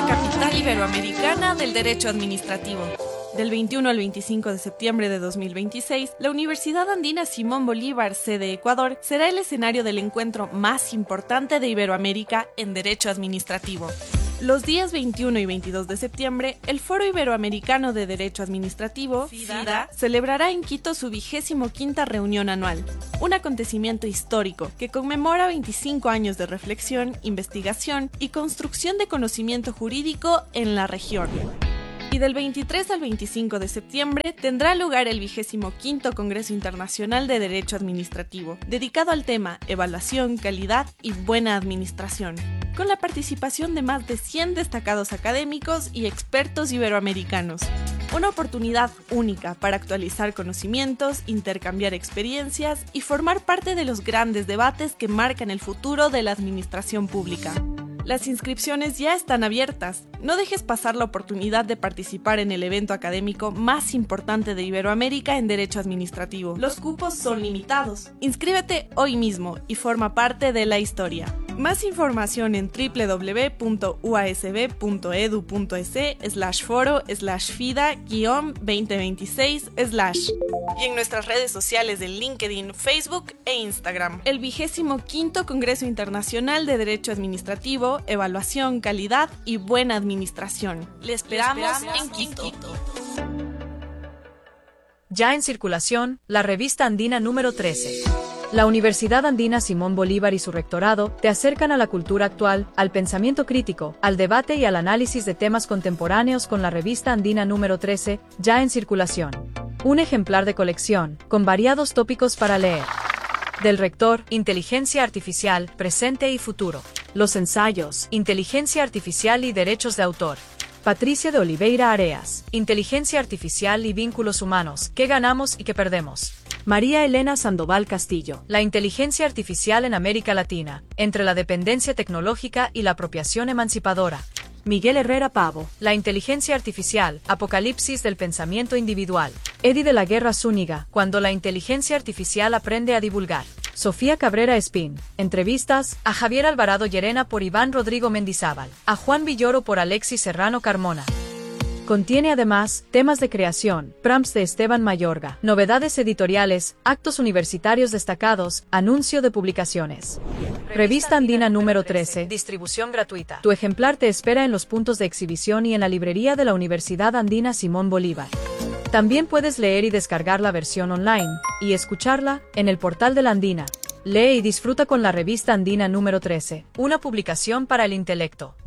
Capital Iberoamericana del Derecho Administrativo. Del 21 al 25 de septiembre de 2026, la Universidad Andina Simón Bolívar, sede Ecuador, será el escenario del encuentro más importante de Iberoamérica en Derecho Administrativo. Los días 21 y 22 de septiembre, el Foro Iberoamericano de Derecho Administrativo, FIDA, celebrará en Quito su 25ª reunión anual, un acontecimiento histórico que conmemora 25 años de reflexión, investigación y construcción de conocimiento jurídico en la región. Y del 23 al 25 de septiembre tendrá lugar el 25º Congreso Internacional de Derecho Administrativo, dedicado al tema Evaluación, Calidad y Buena Administración, con la participación de más de 100 destacados académicos y expertos iberoamericanos. Una oportunidad única para actualizar conocimientos, intercambiar experiencias y formar parte de los grandes debates que marcan el futuro de la administración pública. Las inscripciones ya están abiertas. No dejes pasar la oportunidad de participar en el evento académico más importante de Iberoamérica en Derecho Administrativo. Los cupos son limitados. Inscríbete hoy mismo y forma parte de la historia. Más información en www.uasb.edu.es/foro/FIDA-2026/ y en nuestras redes sociales de LinkedIn, Facebook e Instagram. El 25º Congreso Internacional de Derecho Administrativo, Evaluación, Calidad y Buena Administración. Le esperamos en Quito. Ya en circulación, la revista andina número 13. La Universidad Andina Simón Bolívar y su rectorado te acercan a la cultura actual, al pensamiento crítico, al debate y al análisis de temas contemporáneos con la revista andina número 13, ya en circulación. Un ejemplar de colección, con variados tópicos para leer. Del rector, Inteligencia Artificial, Presente y Futuro. Los ensayos, Inteligencia Artificial y Derechos de Autor. Patricia de Oliveira Areas, Inteligencia Artificial y Vínculos Humanos, ¿qué ganamos y qué perdemos? María Elena Sandoval Castillo, la inteligencia artificial en América Latina, entre la dependencia tecnológica y la apropiación emancipadora. Miguel Herrera Pavo, la inteligencia artificial, apocalipsis del pensamiento individual. Eddie de la Guerra Zúñiga, cuando la inteligencia artificial aprende a divulgar. Sofía Cabrera Espín, entrevistas a Javier Alvarado Llerena por Iván Rodrigo Mendizábal, a Juan Villoro por Alexis Serrano Carmona. Contiene además temas de creación, prompts de Esteban Mayorga, novedades editoriales, actos universitarios destacados, anuncio de publicaciones. Revista Andina número 13, distribución gratuita. Tu ejemplar te espera en los puntos de exhibición y en la librería de la Universidad Andina Simón Bolívar. También puedes leer y descargar la versión online, y escucharla, en el portal de la Andina. Lee y disfruta con la revista Andina número 13, una publicación para el intelecto.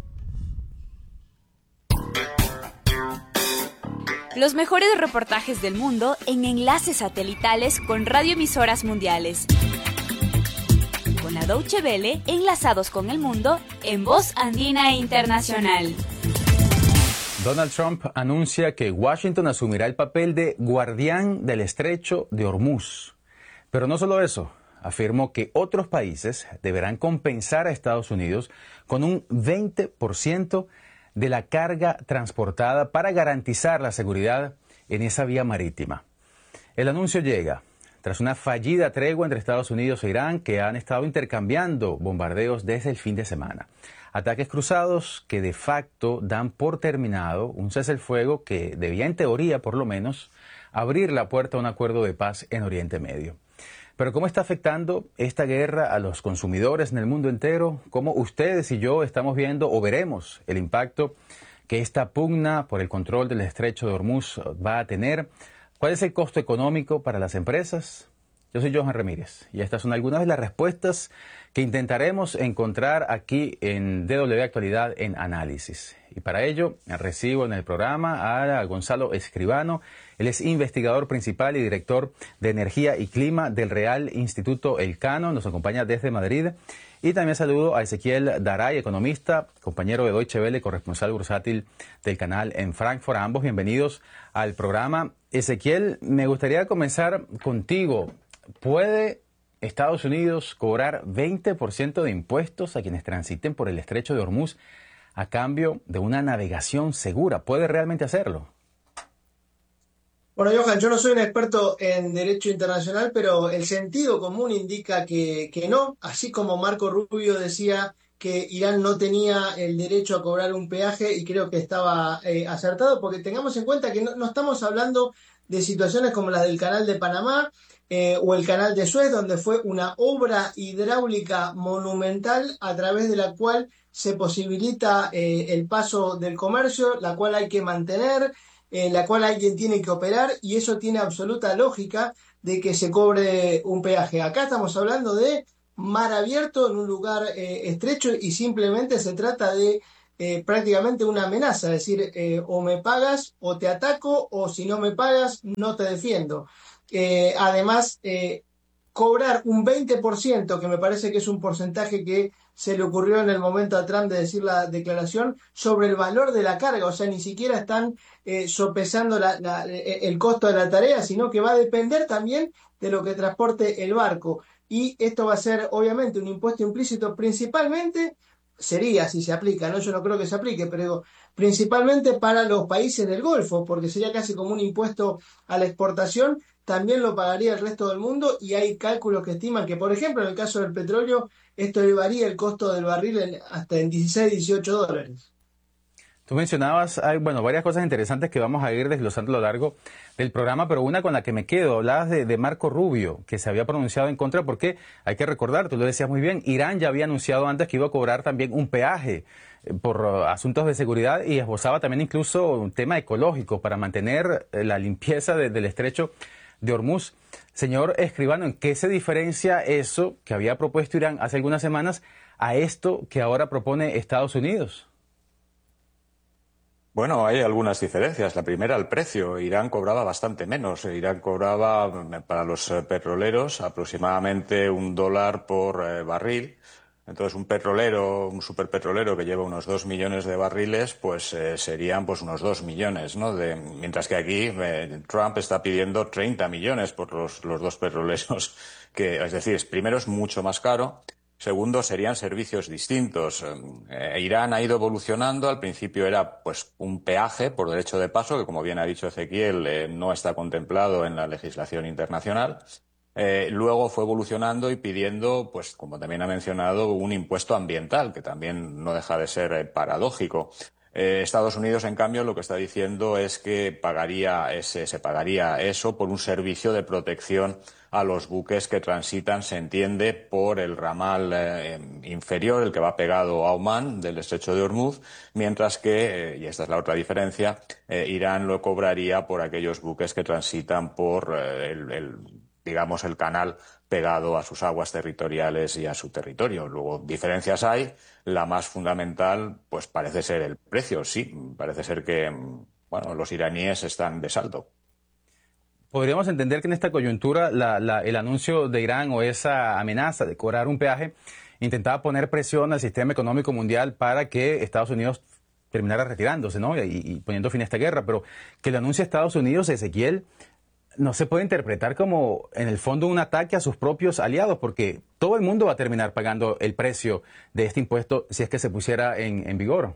Los mejores reportajes del mundo en enlaces satelitales con radioemisoras mundiales. Con la Deutsche Welle, enlazados con el mundo en Voz Andina Internacional. Donald Trump anuncia que Washington asumirá el papel de guardián del estrecho de Hormuz. Pero no solo eso, afirmó que otros países deberán compensar a Estados Unidos con un 20% de la carga transportada para garantizar la seguridad en esa vía marítima. El anuncio llega tras una fallida tregua entre Estados Unidos e Irán, que han estado intercambiando bombardeos desde el fin de semana. Ataques cruzados que de facto dan por terminado un cese el fuego que debía, en teoría por lo menos, abrir la puerta a un acuerdo de paz en Oriente Medio. Pero ¿cómo está afectando esta guerra a los consumidores en el mundo entero? ¿Cómo ustedes y yo estamos viendo o veremos el impacto que esta pugna por el control del estrecho de Hormuz va a tener? ¿Cuál es el costo económico para las empresas? Yo soy Johan Ramírez y estas son algunas de las respuestas que intentaremos encontrar aquí en DW Actualidad en Análisis. Y para ello recibo en el programa a Gonzalo Escribano. Él es investigador principal y director de Energía y Clima del Real Instituto Elcano. Nos acompaña desde Madrid. Y también saludo a Ezequiel Daray, economista, compañero de Deutsche Welle, corresponsal bursátil del canal en Frankfurt. A ambos bienvenidos al programa. Ezequiel, me gustaría comenzar contigo. ¿Puede Estados Unidos cobrar 20% de impuestos a quienes transiten por el estrecho de Hormuz a cambio de una navegación segura? ¿Puede realmente hacerlo? Bueno, Johan, yo no soy un experto en derecho internacional, pero el sentido común indica que no, así como Marco Rubio decía que Irán no tenía el derecho a cobrar un peaje y creo que estaba acertado, porque tengamos en cuenta que no estamos hablando de situaciones como las del Canal de Panamá o el Canal de Suez, donde fue una obra hidráulica monumental a través de la cual se posibilita el paso del comercio, la cual hay que mantener, la cual alguien tiene que operar, y eso tiene absoluta lógica de que se cobre un peaje. Acá estamos hablando de mar abierto en un lugar estrecho, y simplemente se trata de prácticamente una amenaza, es decir, o me pagas o te ataco, o si no me pagas no te defiendo. Además, cobrar un 20%, que me parece que es un porcentaje que se le ocurrió en el momento a Trump de decir la declaración, sobre el valor de la carga, o sea, ni siquiera están sopesando el costo de la tarea, sino que va a depender también de lo que transporte el barco. Y esto va a ser obviamente un impuesto implícito, principalmente, sería si se aplica, ¿no? Yo no creo que se aplique, pero digo, principalmente para los países del Golfo, porque sería casi como un impuesto a la exportación. También lo pagaría el resto del mundo, y hay cálculos que estiman que, por ejemplo, en el caso del petróleo, esto elevaría el costo del barril hasta en 16, 18 dólares. Tú mencionabas, hay, bueno, varias cosas interesantes que vamos a ir desglosando a lo largo del programa, pero una con la que me quedo, hablabas de Marco Rubio, que se había pronunciado en contra, porque hay que recordar, tú lo decías muy bien, Irán ya había anunciado antes que iba a cobrar también un peaje por asuntos de seguridad, y esbozaba también incluso un tema ecológico para mantener la limpieza del estrecho de Hormuz. Señor Escribano, ¿en qué se diferencia eso que había propuesto Irán hace algunas semanas a esto que ahora propone Estados Unidos? Bueno, hay algunas diferencias. La primera, el precio. Irán cobraba bastante menos. Irán cobraba para los petroleros aproximadamente $1 por barril. Entonces, un superpetrolero que lleva unos 2 millones de barriles, pues serían pues unos 2 millones, ¿no? Mientras que aquí Trump está pidiendo 30 millones por los dos petroleros. Es decir, primero es mucho más caro. Segundo, serían servicios distintos. Irán ha ido evolucionando. Al principio era pues un peaje por derecho de paso, que como bien ha dicho Ezequiel, no está contemplado en la legislación internacional. Luego fue evolucionando y pidiendo, pues como también ha mencionado, un impuesto ambiental, que también no deja de ser paradójico. Estados Unidos, en cambio, lo que está diciendo es que se pagaría eso por un servicio de protección a los buques que transitan, se entiende, por el ramal inferior, el que va pegado a Omán, del estrecho de Hormuz, mientras que, y esta es la otra diferencia, Irán lo cobraría por aquellos buques que transitan por digamos, el canal pegado a sus aguas territoriales y a su territorio. Luego, diferencias hay. La más fundamental, pues parece ser el precio. Sí, parece ser que, bueno, los iraníes están de saldo. Podríamos entender que en esta coyuntura el anuncio de Irán o esa amenaza de cobrar un peaje intentaba poner presión al sistema económico mundial para que Estados Unidos terminara retirándose, ¿no? Y poniendo fin a esta guerra. Pero que lo anuncie Estados Unidos, Ezequiel, no se puede interpretar como, en el fondo, un ataque a sus propios aliados, porque todo el mundo va a terminar pagando el precio de este impuesto si es que se pusiera en vigor.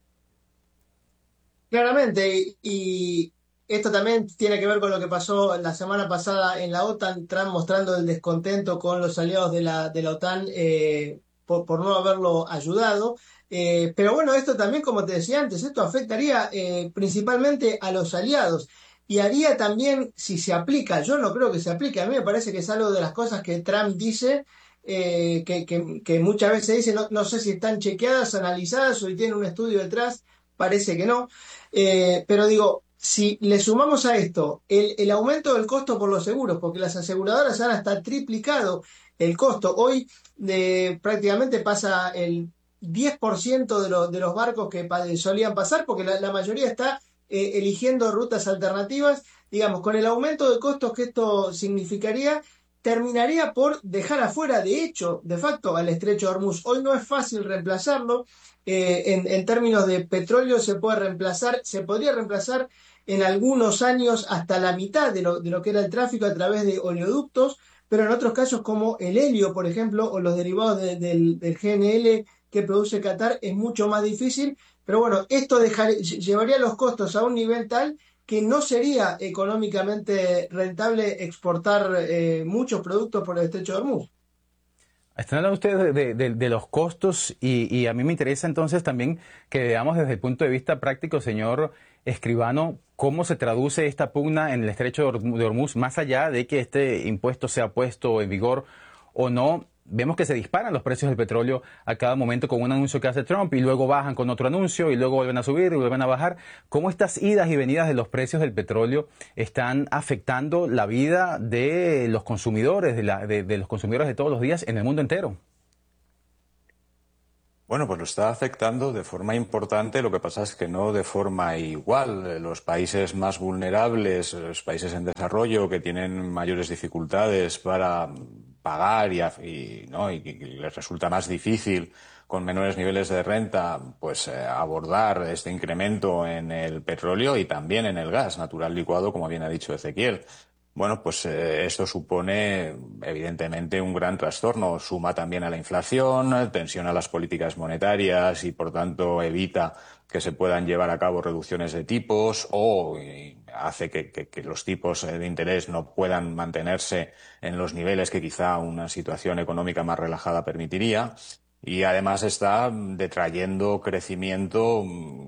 Claramente, y esto también tiene que ver con lo que pasó la semana pasada en la OTAN, Trump mostrando el descontento con los aliados de la OTAN por no haberlo ayudado. Pero bueno, esto también, como te decía antes, esto afectaría principalmente a los aliados. Y haría también, si se aplica, yo no creo que se aplique, a mí me parece que es algo de las cosas que Trump dice, que muchas veces dice, no sé si están chequeadas, analizadas o si tienen un estudio detrás, parece que no. Pero digo, si le sumamos a esto el aumento del costo por los seguros, porque las aseguradoras han hasta triplicado el costo, hoy prácticamente pasa el 10% de los barcos que solían pasar, porque la mayoría está eligiendo rutas alternativas. Digamos, con el aumento de costos que esto significaría, terminaría por dejar afuera, de facto, al estrecho de Hormuz. Hoy no es fácil reemplazarlo. En términos de petróleo se podría reemplazar en algunos años hasta la mitad de lo que era el tráfico a través de oleoductos, pero en otros casos como el helio, por ejemplo, o los derivados del GNL que produce Qatar, es mucho más difícil. Pero bueno, esto llevaría los costos a un nivel tal que no sería económicamente rentable exportar muchos productos por el estrecho de Hormuz. Están hablando ustedes de los costos y a mí me interesa entonces también que veamos desde el punto de vista práctico, señor Escribano, cómo se traduce esta pugna en el estrecho de Hormuz, más allá de que este impuesto sea puesto en vigor o no. Vemos que se disparan los precios del petróleo a cada momento con un anuncio que hace Trump y luego bajan con otro anuncio y luego vuelven a subir y vuelven a bajar. ¿Cómo estas idas y venidas de los precios del petróleo están afectando la vida de los consumidores, de los consumidores de todos los días en el mundo entero? Bueno, pues lo está afectando de forma importante, lo que pasa es que no de forma igual. Los países más vulnerables, los países en desarrollo que tienen mayores dificultades para pagar ¿no? y les resulta más difícil con menores niveles de renta, pues abordar este incremento en el petróleo y también en el gas natural licuado, como bien ha dicho Ezequiel. Bueno, pues esto supone evidentemente un gran trastorno. Suma también a la inflación, tensiona las políticas monetarias y, por tanto, evita que se puedan llevar a cabo reducciones de tipos o hace que los tipos de interés no puedan mantenerse en los niveles que quizá una situación económica más relajada permitiría. Y además está detrayendo crecimiento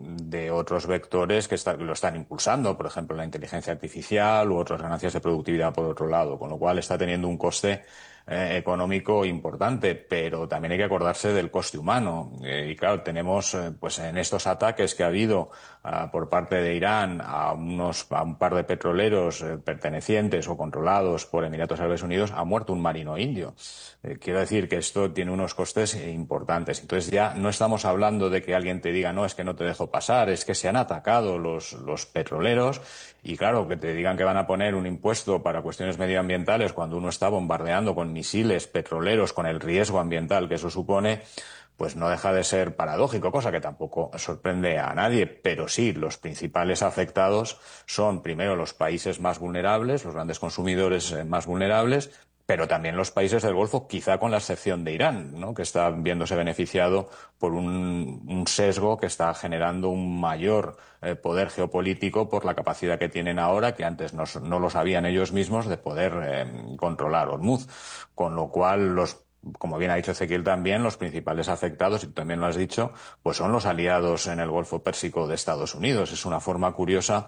de otros vectores que lo están impulsando, por ejemplo, la inteligencia artificial u otras ganancias de productividad por otro lado, con lo cual está teniendo un coste económico importante, pero también hay que acordarse del coste humano. Y claro, tenemos pues en estos ataques que ha habido por parte de Irán a un par de petroleros pertenecientes o controlados por Emiratos Árabes Unidos, ha muerto un marino indio. Quiero decir que esto tiene unos costes importantes. Entonces ya no estamos hablando de que alguien te diga, no, es que no te dejo pasar, es que se han atacado los petroleros y claro, que te digan que van a poner un impuesto para cuestiones medioambientales cuando uno está bombardeando con misiles petroleros, con el riesgo ambiental que eso supone, pues no deja de ser paradójico, cosa que tampoco sorprende a nadie, pero sí, los principales afectados son primero los países más vulnerables, los grandes consumidores más vulnerables, pero también los países del Golfo, quizá con la excepción de Irán, ¿no? Que está viéndose beneficiado por un sesgo que está generando un mayor poder geopolítico por la capacidad que tienen ahora, que antes no lo sabían ellos mismos, de poder controlar Hormuz. Con lo cual, como bien ha dicho Ezequiel también, los principales afectados, y tú también lo has dicho, pues son los aliados en el Golfo Pérsico de Estados Unidos. Es una forma curiosa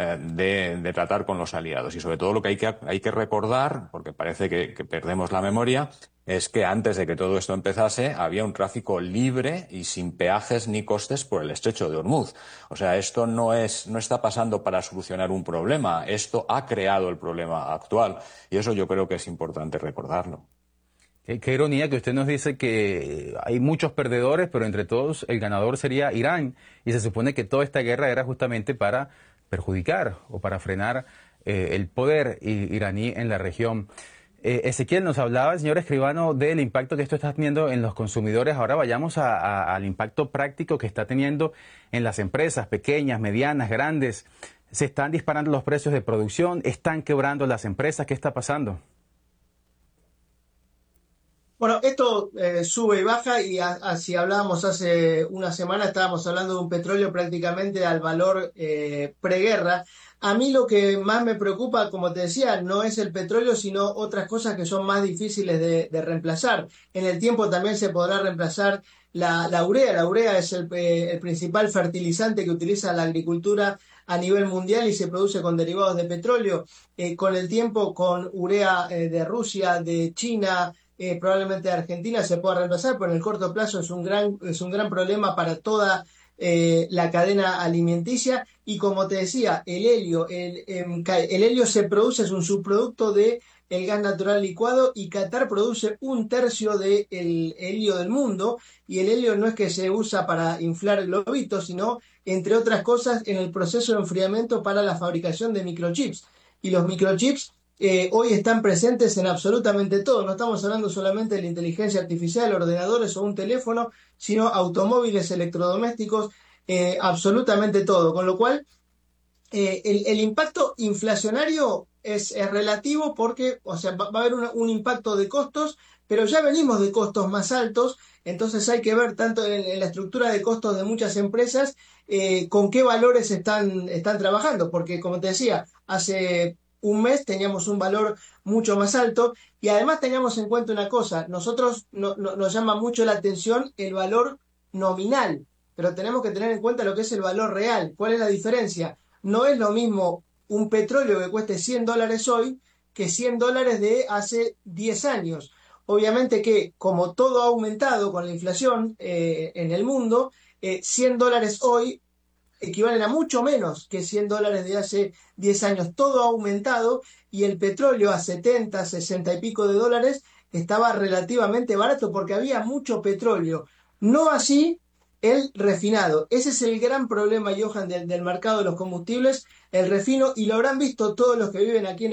de tratar con los aliados. Y sobre todo lo que hay que recordar, porque parece que perdemos la memoria, es que antes de que todo esto empezase había un tráfico libre y sin peajes ni costes por el estrecho de Hormuz. O sea, esto no está pasando para solucionar un problema, esto ha creado el problema actual. Y eso yo creo que es importante recordarlo. Qué ironía que usted nos dice que hay muchos perdedores, pero entre todos el ganador sería Irán. Y se supone que toda esta guerra era justamente para perjudicar o para frenar el poder iraní en la región. Ezequiel, nos hablaba el señor Escribano del impacto que esto está teniendo en los consumidores. Ahora vayamos al impacto práctico que está teniendo en las empresas pequeñas, medianas, grandes. Se están disparando los precios de producción, están quebrando las empresas. ¿Qué está pasando? Bueno, esto sube y baja y si hablábamos hace una semana estábamos hablando de un petróleo prácticamente al valor preguerra. A mí lo que más me preocupa, como te decía, no es el petróleo, sino otras cosas que son más difíciles de reemplazar. En el tiempo también se podrá reemplazar la urea. La urea es el principal fertilizante que utiliza la agricultura a nivel mundial y se produce con derivados de petróleo. Con el tiempo, con urea de Rusia, de China, probablemente de Argentina se pueda reemplazar, pero en el corto plazo es un gran problema para toda la cadena alimenticia. Y como te decía, el helio se produce, es un subproducto de el gas natural licuado, y Qatar produce 1/3 del helio del mundo, y el helio no es que se usa para inflar globitos, sino, entre otras cosas, en el proceso de enfriamiento para la fabricación de microchips. Y los microchips hoy están presentes en absolutamente todo. No estamos hablando solamente de la inteligencia artificial, ordenadores o un teléfono, sino automóviles, electrodomésticos, absolutamente todo. Con lo cual, el impacto inflacionario es relativo porque, o sea, va a haber un impacto de costos, pero ya venimos de costos más altos. Entonces hay que ver tanto en la estructura de costos de muchas empresas con qué valores están trabajando, porque como te decía, hace un mes teníamos un valor mucho más alto, y además teníamos en cuenta una cosa: nosotros nos llama mucho la atención el valor nominal, pero tenemos que tener en cuenta lo que es el valor real. ¿Cuál es la diferencia? No es lo mismo un petróleo que cueste $100 hoy que $100 de hace 10 años. Obviamente que, como todo ha aumentado con la inflación en el mundo, $100 hoy equivalen a mucho menos que $100 de hace 10 años. Todo ha aumentado, y el petróleo a 70, 60 y pico de dólares estaba relativamente barato porque había mucho petróleo. No así el refinado. Ese es el gran problema, Johan, del mercado de los combustibles, el refino, y lo habrán visto todos los que viven aquí en